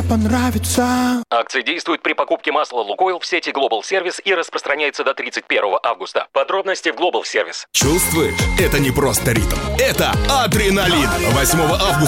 понравится. Акция действует при покупке масла «Лукойл» в сети Global Service и распространяется до 31 августа. Подробности в Global Service. Чувствуешь? Это не просто ритм. Это адреналин. 8 августа